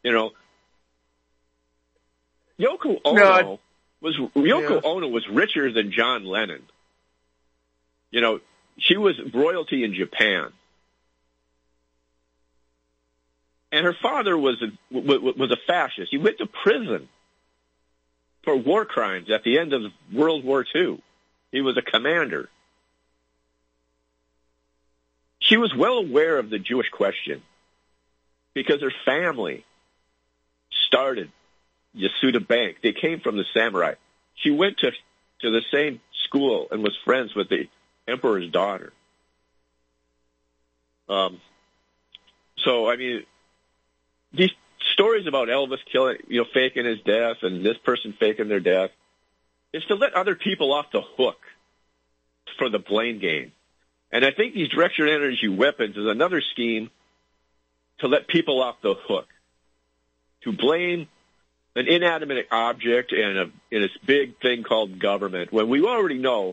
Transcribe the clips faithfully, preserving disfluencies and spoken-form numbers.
You know, Yoko Ono no, was Yoko yeah. Ono was richer than John Lennon. You know, she was royalty in Japan, and her father was a was a fascist. He went to prison for war crimes at the end of World War Two. He was a commander. She was well aware of the Jewish question because her family started Yasuda Bank. They came from the samurai. She went to, to the same school and was friends with the emperor's daughter. Um, so, I mean, these stories about Elvis killing, you know, faking his death and this person faking their death is to let other people off the hook for the blame game. And I think these directed energy weapons is another scheme to let people off the hook, to blame an inanimate object in, a, in this big thing called government, when we already know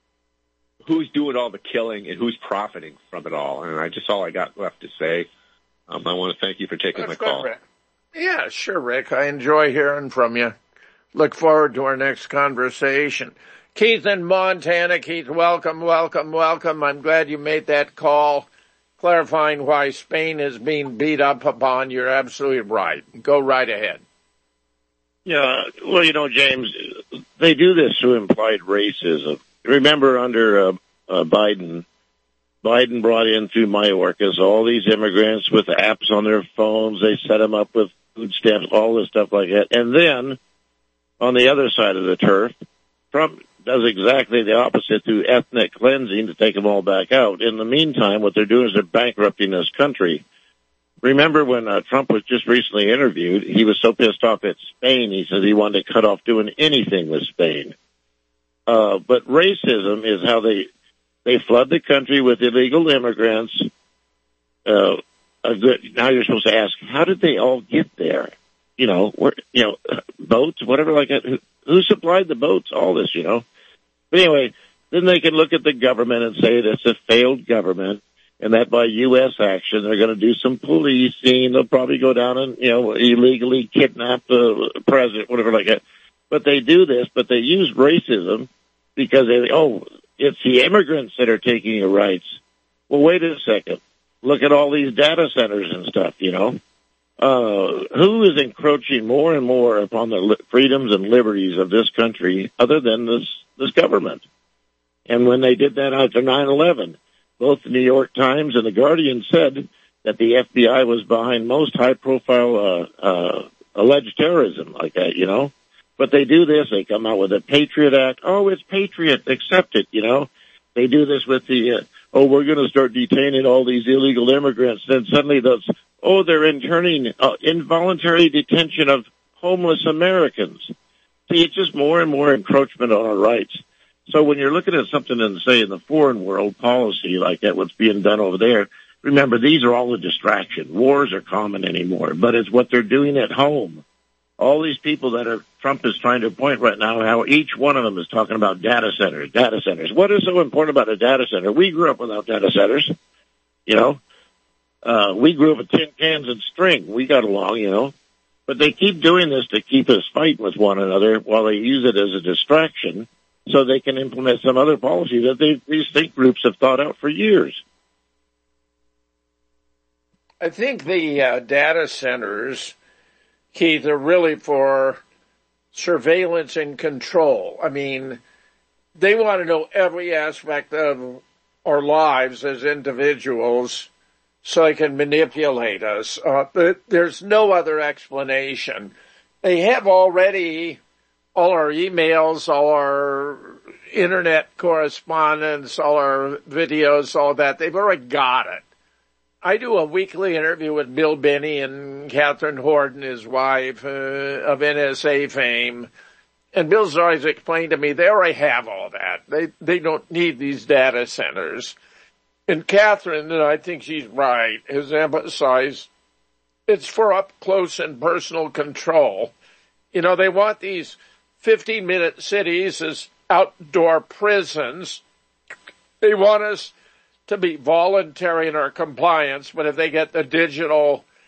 who's doing all the killing and who's profiting from it all. And I just all I got left to say. Um, I want to thank you for taking That's my call. Good, Rick. Yeah, sure, Rick. I enjoy hearing from you. Look forward to our next conversation. Keith in Montana. Keith, welcome, welcome, welcome. I'm glad you made that call, clarifying why Spain is being beat up upon. You're absolutely right. Go right ahead. Yeah, well, you know, James, they do this through implied racism. Remember under uh, uh, Biden, Biden brought in through Mayorkas all these immigrants with apps on their phones. They set them up with food stamps, all this stuff like that. And then on the other side of the turf, Trump does exactly the opposite through ethnic cleansing to take them all back out. In the meantime, what they're doing is they're bankrupting this country. Remember when uh, Trump was just recently interviewed, he was so pissed off at Spain, he said he wanted to cut off doing anything with Spain. Uh, but racism is how they they flood the country with illegal immigrants. Uh, a good, now you're supposed to ask, how did they all get there? You know, where, you know, boats, whatever like that. Who, who supplied the boats? All this, you know. But anyway, then they can look at the government and say that's a failed government, and that by U S action they're going to do some policing. They'll probably go down and, you know, illegally kidnap the president, whatever like that. But they do this, but they use racism because they, oh, it's the immigrants that are taking your rights. Well, wait a second. Look at all these data centers and stuff, you know. Uh, who is encroaching more and more upon the li- freedoms and liberties of this country other than this, this government? And when they did that after nine eleven, both the New York Times and the Guardian said that the F B I was behind most high-profile uh, uh, alleged terrorism like that, you know. But they do this. They come out with a Patriot Act. Oh, it's Patriot. Accept it, you know. They do this with the, uh, oh, we're going to start detaining all these illegal immigrants. Then suddenly those, oh, they're interning, uh, involuntary detention of homeless Americans. See, it's just more and more encroachment on our rights. So when you're looking at something in, say, in the foreign world policy like that, what's being done over there, remember, these are all a distraction. Wars are common anymore, but it's what they're doing at home. All these people that are Trump is trying to point right now, how each one of them is talking about data centers, data centers. What is so important about a data center? We grew up without data centers, you know. Uh, we grew up with tin cans and string. We got along, you know. But they keep doing this to keep us fighting with one another while they use it as a distraction so they can implement some other policy that they, these think groups have thought out for years. I think the uh, data centers, Keith, are really for surveillance and control. I mean, they want to know every aspect of our lives as individuals so they can manipulate us. Uh, but there's no other explanation. They have already all our emails, all our internet correspondence, all our videos, all that. They've already got it. I do a weekly interview with Bill Binney and Catherine Horton, his wife, uh, of N S A fame. And Bill's always explained to me they already have all that. They they don't need these data centers. And Catherine, and I think she's right, has emphasized it's for up close and personal control. You know, they want these fifteen-minute cities as outdoor prisons. They want us to be voluntary in our compliance, but if they get the digital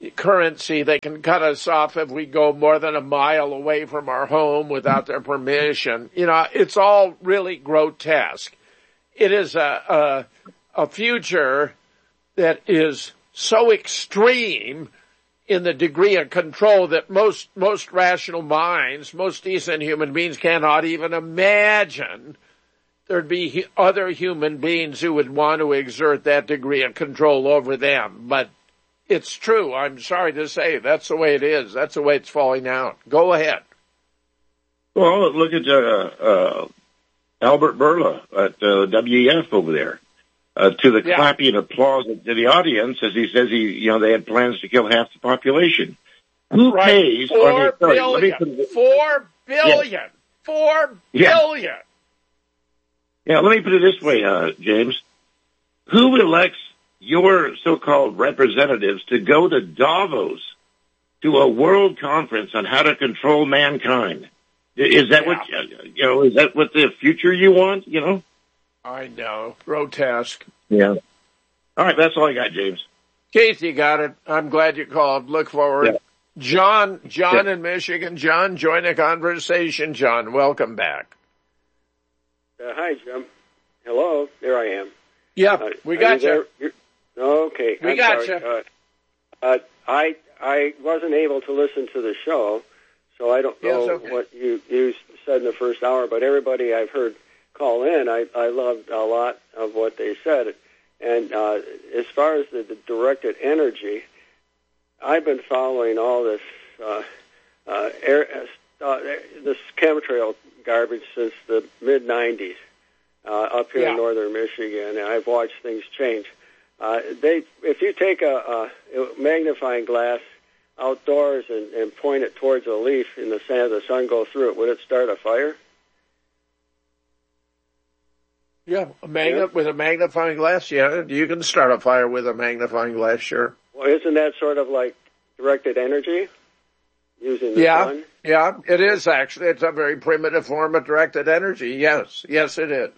currency. They can cut us off if we go more than a mile away from our home without their permission. You know, it's all really grotesque. It is a, a, a future that is so extreme in the degree of control that most, most rational minds, most decent human beings cannot even imagine there'd be other human beings who would want to exert that degree of control over them. But it's true. I'm sorry to say that's the way it is. That's the way it's falling out. Go ahead. Well, look at uh, uh, Albert Bourla at uh, W E F over there. Uh, to the yeah. clapping applause to the audience as he says he, you know, they had plans to kill half the population. Who right. pays? Four I mean, sorry, billion. Put, Four billion. Yeah. Four billion. Yeah. yeah, let me put it this way, uh, James. Who elects your so-called representatives to go to Davos to a world conference on how to control mankind? Is that yeah. what, you know, is that what the future you want, you know? I know. Grotesque. Yeah. All right, that's all I got, James. Keith, you got it. I'm glad you called. Look forward. Yeah. John, John yeah. in Michigan. John, join the conversation. John, welcome back. Uh, hi, Jim. Hello. There I am. Yeah, uh, we got you. you. Okay. We I'm got sorry. you. Uh, uh, I I wasn't able to listen to the show, so I don't know yes, okay. what you, you said in the first hour, but everybody I've heard call in, I, I loved a lot of what they said. And uh, as far as the, the directed energy, I've been following all this uh, uh, air, uh, this chemtrail garbage since the mid nineties uh, up here yeah. in northern Michigan, and I've watched things change. Uh, they, if you take a, a magnifying glass outdoors and, and point it towards a leaf in the sand, the sun go through it, would it start a fire? Yeah, a magnet yeah. with a magnifying glass. Yeah, you can start a fire with a magnifying glass. Sure. Well, isn't that sort of like directed energy using the yeah, sun? Yeah, it is actually. It's a very primitive form of directed energy. Yes, yes, it is.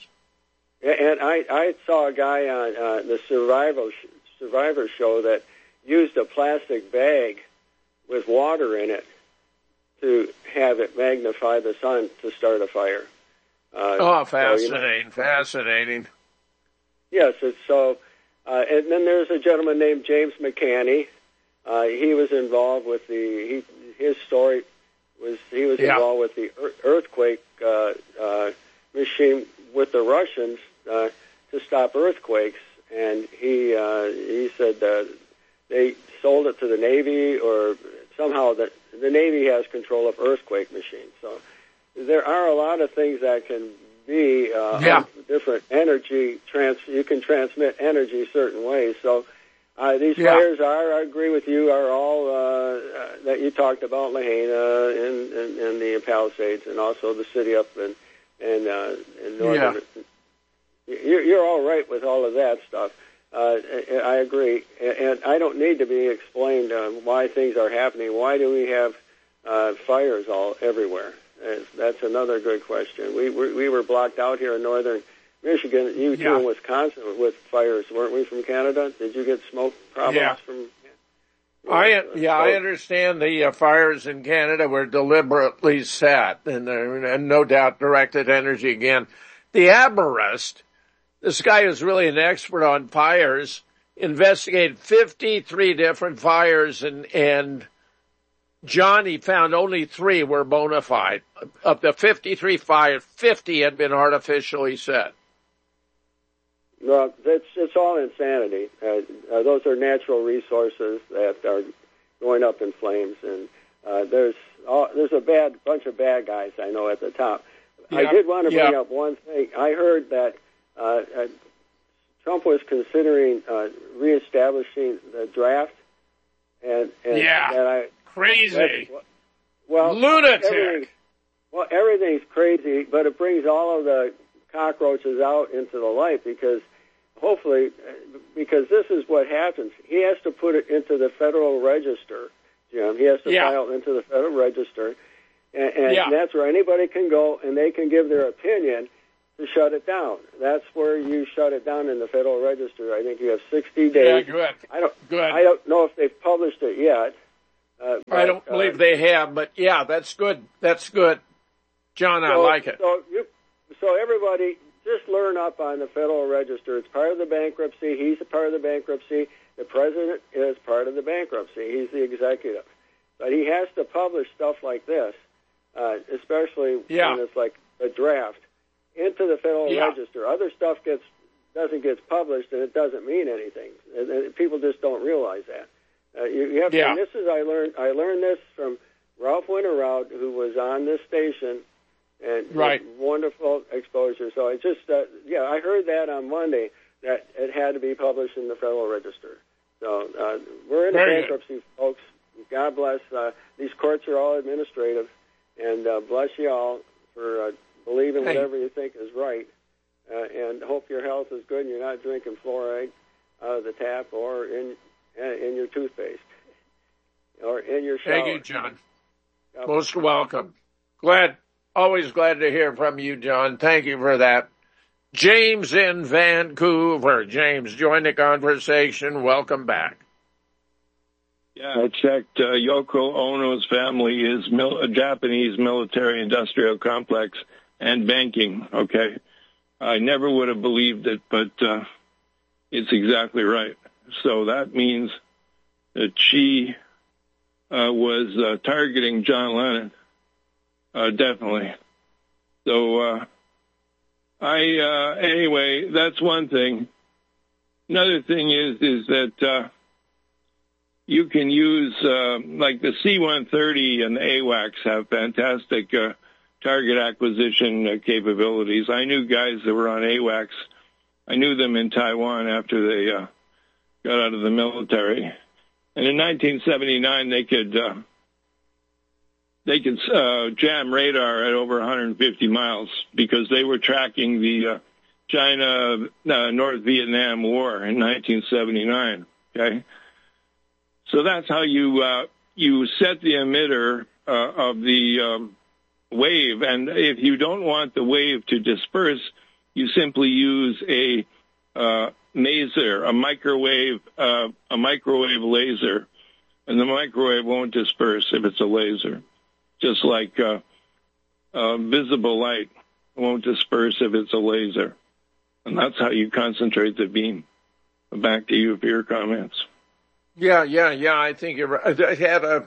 And I, I saw a guy on uh, the Survivor Survivor show that used a plastic bag with water in it to have it magnify the sun to start a fire. Uh, oh, fascinating, so, you know, fascinating. Yes, it's so. Uh, and then there's a gentleman named James McCanney. Uh, he was involved with the. He, his story was he was yeah. involved with the earthquake uh, uh, machine with the Russians uh, to stop earthquakes, and he uh, he said uh, they sold it to the Navy, or somehow the the Navy has control of earthquake machines. So. There are a lot of things that can be uh, yeah. different energy. Trans- you can transmit energy certain ways. So uh, these yeah. fires are, I agree with you, are all uh, uh, that you talked about, Lahaina and, and, and the Palisades, and also the city up in, in, uh, in northern. Yeah. You're, you're all right with all of that stuff. Uh, I agree. And I don't need to be explained um, why things are happening. Why do we have uh, fires all everywhere? That's another good question. We were, we were blocked out here in northern Michigan. You too yeah. in Wisconsin with fires, weren't we? From Canada? Did you get smoke problems yeah. from? You know, I uh, yeah, I understand the uh, fires in Canada were deliberately set, and, uh, and no doubt directed energy again. The arborist, this guy is really an expert on fires, investigated fifty-three different fires, and and. John, he found only three were bona fide. Of the fifty-three fires, fifty had been artificially set. Well, it's, it's all insanity. Uh, uh, those are natural resources that are going up in flames, and uh, there's all, there's a bad bunch of bad guys I know at the top. Yeah. I did want to bring yeah. up one thing. I heard that uh, uh, Trump was considering uh, reestablishing the draft, and, and yeah. and I. Crazy. Well, lunatic. Everything, well, everything's crazy, but it brings all of the cockroaches out into the light because hopefully, because this is what happens. He has to put it into the Federal Register, Jim. He has to yeah. file into the Federal Register, and, and yeah. that's where anybody can go and they can give their opinion. to shut it down. That's where you shut it down in the Federal Register. I think you have sixty days. Yeah, good. I don't, good. I don't know if they've published it yet. Uh, but, I don't believe uh, they have, but yeah, that's good. That's good. John, so, I like it. So, you, so everybody, just learn up on the Federal Register. It's part of the bankruptcy. He's a part of the bankruptcy. The president is part of the bankruptcy. He's the executive. But he has to publish stuff like this, uh, especially yeah. when it's like a draft, into the Federal yeah. Register. Other stuff gets doesn't get published, and it doesn't mean anything. And, and people just don't realize that. Uh, you, you have to, yeah. and this is I learned. I learned this from Ralph Winterrout, who was on this station, and right. wonderful exposure. So I just, uh, yeah, I heard that on Monday that it had to be published in the Federal Register. So uh, we're in Very a bankruptcy, good. folks. God bless. Uh, these courts are all administrative, and uh, bless you all for uh, believing hey. whatever you think is right, uh, and hope your health is good and you're not drinking fluoride out of the tap or in in your toothpaste or in your shower. Thank you, John. Yep. Most welcome. Glad, always glad to hear from you, John. Thank you for that. James in Vancouver. James, join the conversation. Welcome back. Yeah, I checked. Uh, Yoko Ono's family is mil- a Japanese military-industrial complex and banking. Okay, I never would have believed it, but uh, it's exactly right. So that means that she uh, was uh, targeting John Lennon, uh, definitely. So uh, I uh, anyway, that's one thing. Another thing is is that. Uh, You can use, uh, like the C one thirty and the AWACS have fantastic uh, target acquisition uh, capabilities. I knew guys that were on AWACS. I knew them in Taiwan after they uh, got out of the military. And in nineteen seventy-nine, they could uh, they could uh, jam radar at over one hundred fifty miles because they were tracking the uh, China uh, North Vietnam War in nineteen seventy-nine. Okay. So that's how you uh, you set the emitter uh, of the um, wave, and if you don't want the wave to disperse, you simply use a uh, maser, a microwave, uh, a microwave laser, and the microwave won't disperse if it's a laser, just like uh, uh, visible light won't disperse if it's a laser, and that's how you concentrate the beam. Back to you for your comments. Yeah, yeah, yeah, I think you're right. I had a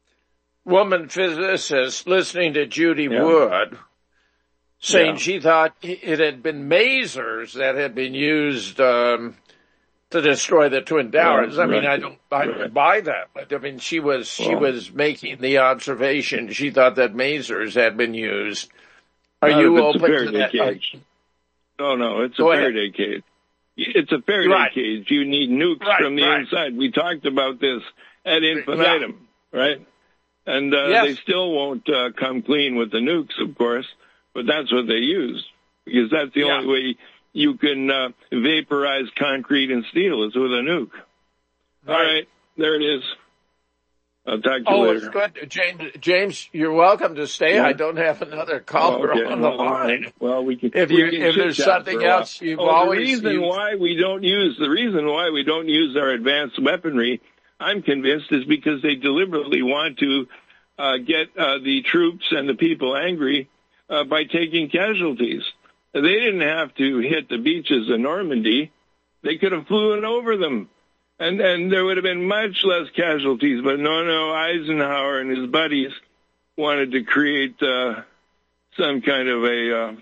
woman physicist listening to Judy yeah. Wood saying yeah. she thought it had been masers that had been used um, to destroy the Twin Towers. Right, I mean, right. I don't I right. buy that, but I mean, she was she well, was making the observation. She thought that masers had been used. Are you open to that? Cage. No, no, it's Go a Faraday cage. It's a Faraday right. cage. You need nukes right, from the right. inside. We talked about this ad infinitum, yeah. right? And uh, yes. they still won't uh, come clean with the nukes, of course, but that's what they use because that's the yeah. only way you can uh, vaporize concrete and steel is with a nuke. Right. All right, there it is. I'll talk to oh, you later. Oh, it's good. James, James, you're welcome to stay. Yeah. I don't have another caller okay. on the well, line. Well, we can. If, we you, can if there's something else you've oh, always... The reason used... why we don't use, the reason why we don't use our advanced weaponry, I'm convinced, is because they deliberately want to uh, get uh, the troops and the people angry uh, by taking casualties. They didn't have to hit the beaches of Normandy. They could have flown over them. And and there would have been much less casualties, but no, no, Eisenhower and his buddies wanted to create uh, some kind of a uh,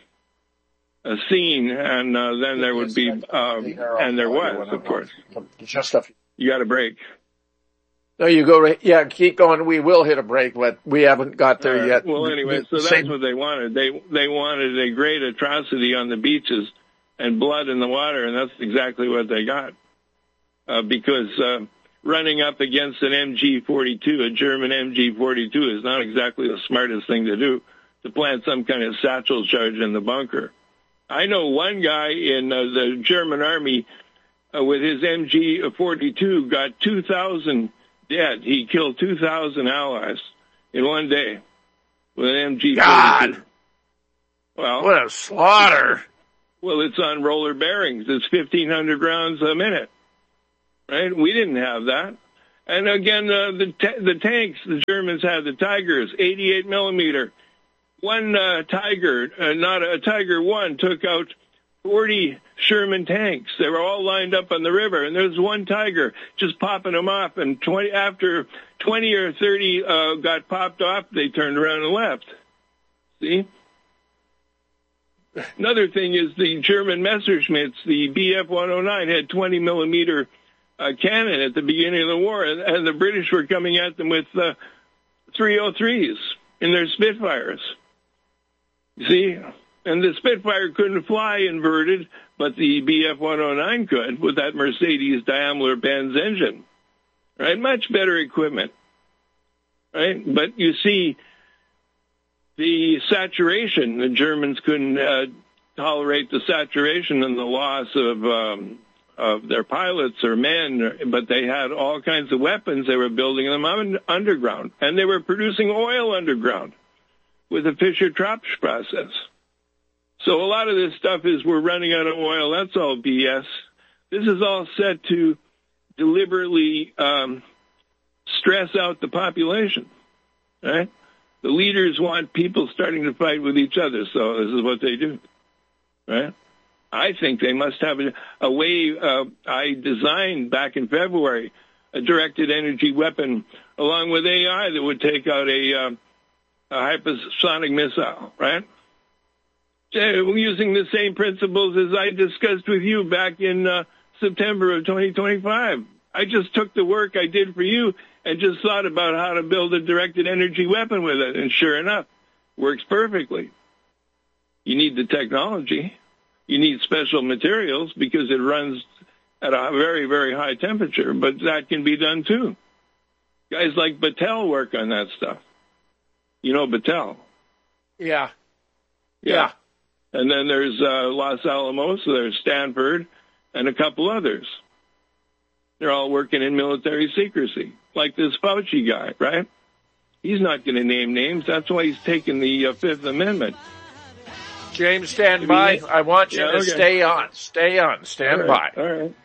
a scene, and uh, then there would be, um, and there was, of course. Just a few. You got a break. No, you go right. Yeah, keep going. We will hit a break, but we haven't got there right. yet. Well, anyway, so that's Same. what they wanted. They they wanted a great atrocity on the beaches and blood in the water, and that's exactly what they got. Uh, because uh, running up against an M G forty-two, a German M G forty-two, is not exactly the smartest thing to do, to plant some kind of satchel charge in the bunker. I know one guy in uh, the German army uh, with his M G forty-two got two thousand dead. He killed two thousand allies in one day with an M G forty-two. God! Well, what a slaughter. Well, it's on roller bearings. It's fifteen hundred rounds a minute, right? We didn't have that. And again, uh, the t- the tanks, the Germans had the Tigers, eighty-eight millimeter. One uh, Tiger, uh, not a Tiger one, took out forty Sherman tanks. They were all lined up on the river, and there was one Tiger just popping them off. And twenty after twenty or thirty uh, got popped off, they turned around and left. See? Another thing is the German Messerschmitts, the B F one oh nine, had twenty millimeter uh, cannon at the beginning of the war, and, and the British were coming at them with uh, three oh threes in their Spitfires. You see? And the Spitfire couldn't fly inverted, but the B F one oh nine could with that Mercedes Daimler-Benz engine. Right? Much better equipment. Right? But you see, the saturation, the Germans couldn't uh, tolerate the saturation and the loss of um, of their pilots or men, but they had all kinds of weapons. They were building them un- underground, and they were producing oil underground with the Fischer-Tropsch process. So a lot of this stuff is we're running out of oil. That's all B S. This is all set to deliberately um, stress out the population, right? The leaders want people starting to fight with each other, so this is what they do, right? I think they must have a, a way. Uh, I designed back in February a directed energy weapon along with A I that would take out a, uh, a hypersonic missile, right? Using the same principles as I discussed with you back in uh, September of twenty twenty-five. I just took the work I did for you and just thought about how to build a directed energy weapon with it. And sure enough, works perfectly. You need the technology. You need special materials because it runs at a very, very high temperature, but that can be done too. Guys like Battelle work on that stuff. You know Battelle? Yeah. Yeah. Yeah. And then there's uh, Los Alamos, there's Stanford, and a couple others. They're all working in military secrecy, like this Fauci guy, right? He's not going to name names. That's why he's taking the uh, Fifth Amendment. James, stand by. I want you yeah, to okay. stay on. Stay on. Stand all right. by. All right.